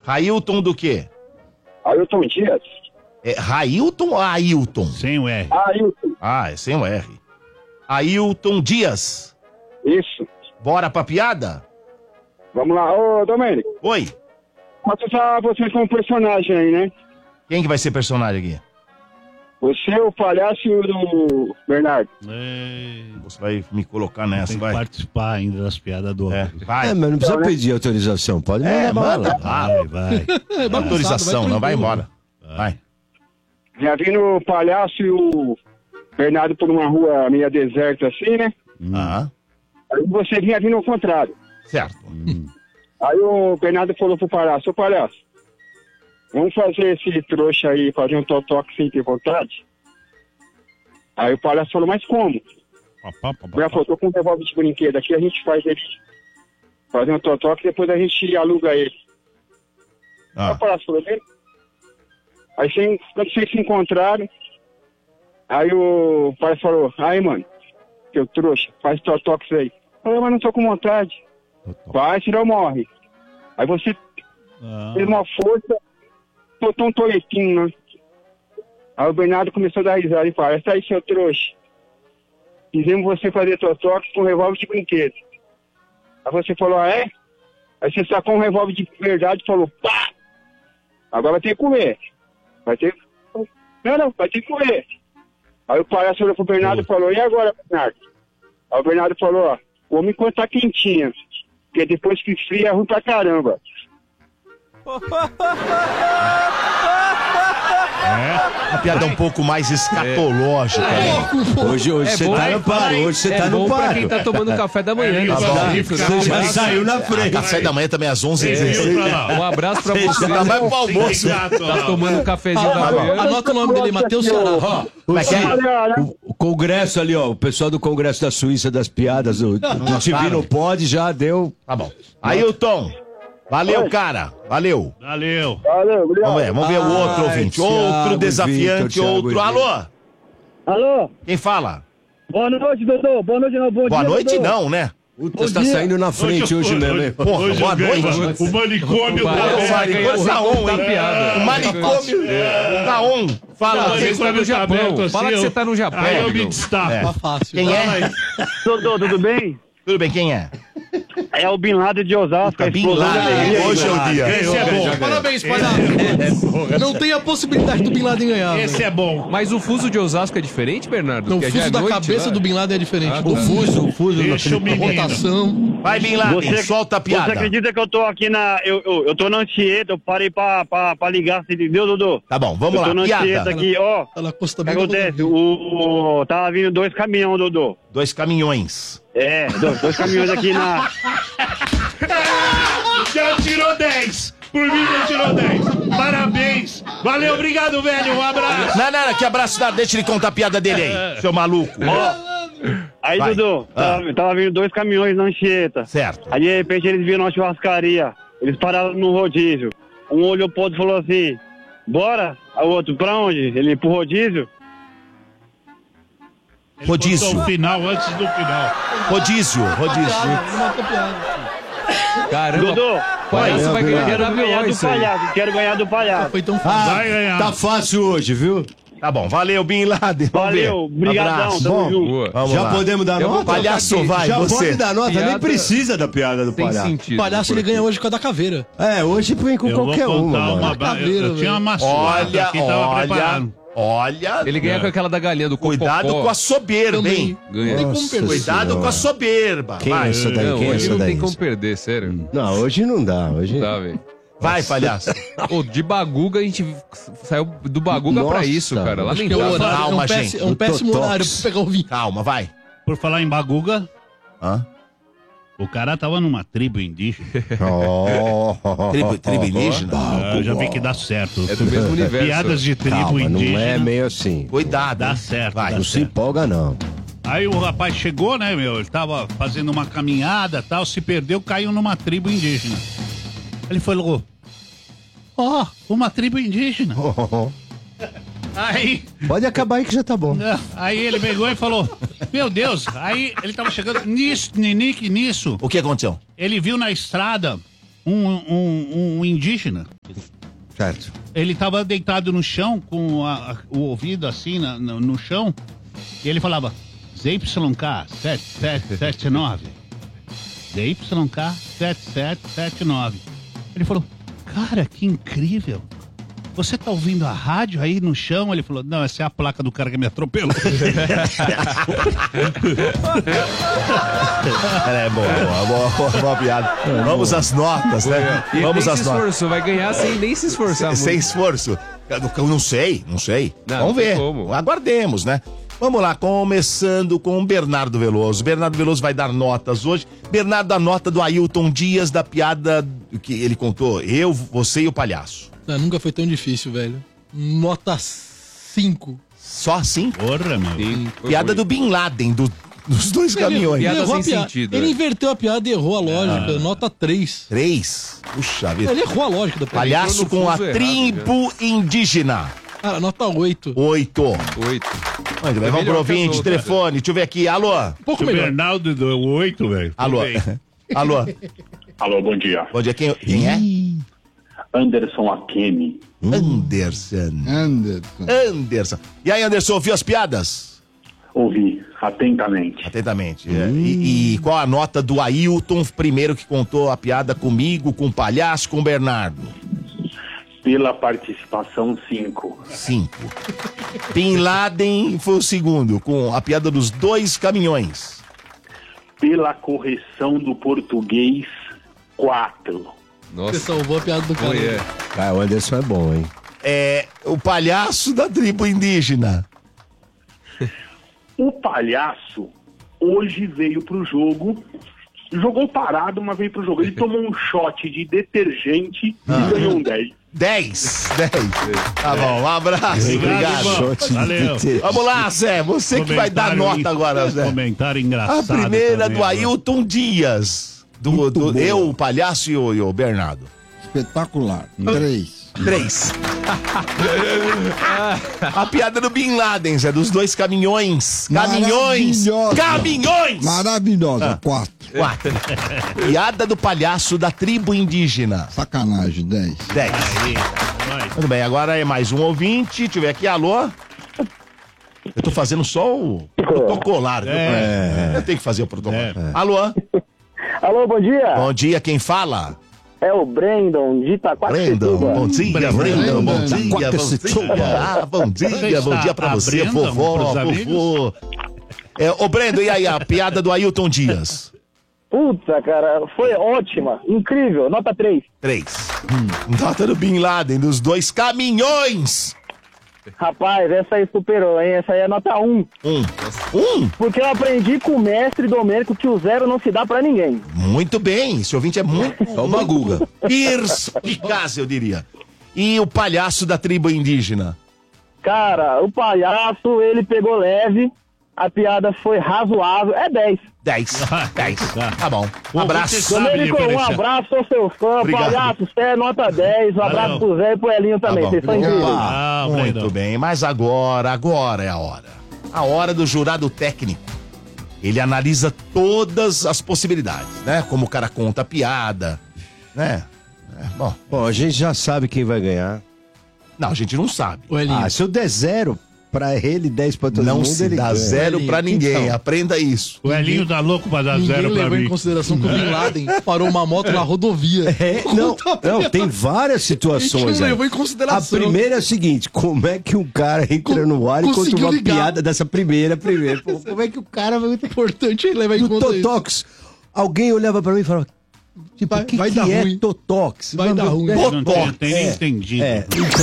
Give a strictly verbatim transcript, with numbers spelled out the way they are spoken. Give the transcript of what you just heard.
Railton do quê? Ailton Dias. É Railton ou Ailton? Sem o R. Ailton. Ah, é sem o R. Ailton Dias. Isso. Bora pra piada? Vamos lá. Ô, Domênico. Oi. Posso usar vocês como personagem aí, né? Quem que vai ser personagem aqui? Você, o palhaço e o do Bernardo. É, Você vai me colocar nessa, tem que vai. participar ainda das piadas do É, outro. vai. É, mas não precisa pedir autorização, pode mandar É, bala. manda. Vai, vai. Não dá autorização, não, vai embora. Vai. Já vindo o palhaço e o Bernardo por uma rua meio deserta assim, né? Ah, Aí você vinha vindo ao contrário. certo. Aí o Bernardo falou pro palhaço, ô palhaço, vamos fazer esse trouxa aí, fazer um totoque sem ter vontade? Aí o palhaço falou, mas como? Pá, pá, pá, O Bernardo falou, tô com um revólver de brinquedo aqui, a gente faz ele fazer um totoque, depois a gente aluga ele. Aí Ah, o palhaço falou, bem? Aí sem, quando vocês se encontraram, aí o palhaço falou, aí mano, seu trouxa, faz totoques aí. Eu falei, mas não tô com vontade. Vai, senão morre. Aí você Ah, fez uma força, botou um toletinho, né? Aí o Bernardo começou a dar risada e falou, essa aí, seu trouxa. Fizemos você fazer totoques com um revólver de brinquedo. Aí você falou, ah, é? Aí você sacou um revólver de verdade e falou, pá! Agora vai ter que comer. Vai ter que... Não, não, vai ter que comer. Aí o palhaço olhou pro Bernardo e falou, e agora, Bernardo? Aí o Bernardo falou, ó, come enquanto tá quentinha. Porque depois que esfria é ruim pra caramba. a piada é um pouco mais escatológica. né? Hoje, hoje É você bom, tá é no paro, hoje você É tá no bom pra paro. quem tá tomando café da manhã. É, né? tá bom. Isso, né? Você já Vai. saiu na Ah, frente. café da manhã também às onze e dezesseis. Um abraço pra você. Já vai pro almoço. Tá tomando um cafezinho da manhã. Anota o nome dele, Matheus Ceará. Ó, Como é que é? o, o Congresso ali, ó, o pessoal do Congresso da Suíça das piadas, o Divino Pode já deu. Tá bom. Ailton, valeu, cara. Valeu. valeu. Valeu, obrigado. Vamos ver, vamos ver o outro Ai, ouvinte. Thiago Outro e desafiante, Vitor, Thiago outro. e Alô? Alô? Quem fala? Boa noite, Dodô. Boa noite, não. Bom Boa dia, noite, Dodô. não, né? Puta, você tá saindo na frente hoje, mesmo, hein? Porra, hoje boa eu ganhei, noite. mano. O manicômio O Matheus tá vai ganhar Manicômio sem tá on, contar hein? piada. O manicômio tá on. Fala. Não, você tá no Japão. Fala que você tá no Japão. Aí eu me Dodô. destaco. É. Tá fácil. Quem é? Dodô, tudo bem? Tudo bem, quem é? É o Bin Laden de Osasco. a Bin explosão da Laden. alegria. Hoje é o dia. Esse é bom. Parabéns, palhaço. Não tem a possibilidade do Bin Laden ganhar. Esse velho. é bom. Mas o fuso de Osasco é diferente, Bernardo? Não, o Porque já fuso é da noite cabeça lá. do Bin Laden é diferente. Ah, do tá. fuso, o fuso, Deixa o menino. rotação. Vai, Bin Laden, Você- solta a Você piada. acredita que eu tô aqui na... Eu, eu, eu tô na Anchieta, eu parei pra, pra, pra ligar, você entendeu, Dodô? Tá bom, vamos Eu tô lá. na Anchieta Piada. aqui, ó. Tá na costa O que bem da acontece? rodovia. O, o, tava vindo dois caminhões, Dodô. Dois caminhões. É, dois, dois caminhões aqui na... Já tirou dez. Por mim já tirou dez. Parabéns. Valeu, obrigado, velho. Um abraço. Não, não, não, que abraço dá. Deixa ele contar a piada dele aí, seu maluco. Aí, Vai. Dodô, Ah. tava, tava vindo dois caminhões na Anchieta. Certo. Aí, de repente, eles viram uma churrascaria. Eles pararam no rodízio. Um olhou pro outro e falou assim, bora? Aí o outro, pra onde? Ele, pro rodízio? Ele Rodízio. contou o final antes do final. Rodízio, rodízio. Piada, não matou piada. Caramba, Dodô, palhaço vai ganhar quero na ganhar avião do isso aí. palhaço, quero ganhar do palhaço. Foi tão fácil. Vai ganhar. Tá fácil hoje, viu? Tá bom, valeu, Bin Laden. Vamos Valeu, ver. brigadão, Abraço. tamo Bom, junto. Boa. vamos Já lá. podemos dar Eu vou nota? Palhaço, vai, Já você. pode dar nota, nem Piada- precisa da piada do Tem palhaço. sentido. O palhaço ele ganha hoje com a da caveira. É, hoje vem com Eu qualquer vou uma, contar mano. uma... Caveira, eu, eu tinha uma maçã Olha, aqui, tava olha, preparado. olha. Ele ganha com aquela da galinha do cocô. Cuidado com a soberba, Também. hein? Ganha. Não tem como Nossa perder. Cuidado Senhora. com a soberba. Quem Vai, é essa daí? Não, Quem é hoje essa não daí? tem como perder, sério. Não, hoje não dá. Hoje... Tá, velho. vai, palhaço. Pô, de Baguga a gente saiu do Baguga pra Nossa, isso, cara. acho Que é, o Lamentável. horário, Calma, é um péssimo, gente. é um O péssimo Totox. horário pra pegar o vinho. Calma, vai. Por falar em Baguga, Hã? o cara tava numa tribo indígena. Oh, Tribo, tribo indígena? Ah, eu já vi que dá certo. É do mesmo universo. Piadas de tribo Calma, não indígena. é meio assim. Cuidado. Dá hein? certo, Vai. dá Não se empolga, não. Aí o rapaz chegou, né, meu? Ele tava fazendo uma caminhada tal, se perdeu, caiu numa tribo indígena. Ele falou: ó, uma tribo indígena. Aí, Pode acabar aí que já tá bom. não, aí ele pegou e falou: meu Deus, aí ele tava chegando nisso, ninique, nisso. O que aconteceu? Ele viu na estrada um, um, um indígena Certo. Ele tava deitado no chão, com a- a- o ouvido assim na- no, no chão, e ele falava Z Y K sete sete sete nove. Z Y K sete sete sete nove. Ele falou, cara, que incrível. Você tá ouvindo a rádio aí no chão? Ele falou, não, essa é a placa do cara que me atropelou. É boa, boa, boa, boa, boa piada. Vamos às notas, né? E ele Vamos nem às se notas. esforçou, vai ganhar sem nem se esforçar Sem muito. esforço. Eu não- eu não sei, não sei. Não, Vamos não tem ver. como. Aguardemos, né? Vamos lá, começando com o Bernardo Veloso. Bernardo Veloso vai dar notas hoje. Bernardo, a nota do Ailton Dias da piada que ele contou. Eu, você e o palhaço. Ah, nunca foi tão difícil, velho. Nota cinco. Só assim? Porra, meu. Sim, foi Piada ruim. do Bin Laden, do- dos dois caminhões. Piada errou a sem piada. sentido, Ele é. inverteu a piada e errou a lógica. Nota três. Três. Puxa vida. Ele errou a lógica da piada. Palhaço entrou no com a fuso errado, tribo indígena. Cara, nota oito. Oito. Oito. Muito bem, vamos melhor pro que as ouvinte, outras. telefone. Deixa eu ver aqui. Alô? Um pouco O melhor. Bernardo deu oito, velho. Alô? Tudo bem. Alô? Alô, bom dia. Bom dia, quem, quem é? Anderson Akemi. Anderson. Anderson. Anderson. E aí, Anderson, ouviu as piadas? Ouvi atentamente. Atentamente. É. E, e qual a nota do Ailton, primeiro que contou a piada comigo, com o palhaço, com o Bernardo? Pela participação, cinco. Cinco. Bin Laden foi o segundo, com a piada dos dois caminhões. Pela correção do português, quatro. Você Nossa, salvou a piada do cara. foi, é. Cara, o Anderson é bom, hein? É o palhaço da tribo indígena. O palhaço hoje veio pro jogo, jogou parado, mas veio pro jogo. Ele tomou um shot de detergente e ganhou um dez. Dez. Dez. Tá bom, um abraço. Obrigado. irmão. Valeu. Vamos lá, Zé. Você que vai dar Comentário nota agora, Zé. Comentário A engraçado. primeira também, do agora. Ailton Dias. Do, do- eu, o palhaço e o, e o Bernardo. Espetacular. Três. Três. A piada do Bin Laden, Zé, dos dois caminhões. Caminhões! Maravilhosa. Caminhões! Maravilhosa. Quatro. Quatro. Piada do palhaço da tribo indígena. Sacanagem. Dez. Dez. Vai. Muito bem, agora é mais um ouvinte. Deixa eu ver aqui, alô? Eu tô fazendo só o protocolar. viu? É. Eu tenho que fazer o protocolo. É. Alô? Alô, bom dia. Bom dia, quem fala? É o Brandon de Brandon, bom dia, Brandon, bom dia, bom Quaquecetuba. dia, ah, bom dia, bom dia pra Está você, abrindo vovó, pros amigos? vovô. É, ô Brandon, e aí, a piada do Ailton Dias? Puta, cara, foi ótima, incrível, nota três. Três. Nota do Bin Laden, dos dois caminhões. Rapaz, essa aí superou, hein? Essa aí é nota um. Um. Um? Porque eu aprendi com o mestre Domênico que o zero não se dá pra ninguém. Muito bem, esse ouvinte é muito... Só uma guga. perspicaz, eu diria. E o palhaço da tribo indígena? Cara, o palhaço, ele pegou leve, a piada foi razoável, é dez. Dez. Dez. Tá bom. Um O abraço. ouvinte sabe Domênico, um diferenciar. abraço, sou seu fã, Obrigado. palhaço, você é nota dez, um abraço Valeu. pro Zé e pro Elinho também, bom. vocês são incríveis. Opa, Ah, muito Brandon. bem, mas agora, agora é a hora. A hora do jurado técnico. Ele analisa todas as possibilidades, né? Como o cara conta a piada, né? É, bom, Bom, a gente já sabe quem vai ganhar. não, a gente não sabe. O Elinho. Ah, se eu der zero pra ele, dez pra todo Não mundo, se ele dá ganha. zero Elinho, pra ninguém, então. aprenda isso. O Elinho tá louco pra dar Ninguém zero pra levou em mim. consideração que o Bin Laden parou uma moto na rodovia. É, não, não, tem várias situações. A gente aí. levou em A consideração. primeira é a seguinte: como é que um cara entra no ar e conta Conseguiu uma ligar. piada dessa primeira, primeira? Pô, como é que o cara vai. É importante ele levar em Do conta isso. Totox, alguém olhava pra mim e falava: tipo, Vai- o que, vai que dar é ruim. Totox? Vai dar ruim. Não tinha, tem nem É, entendido. é.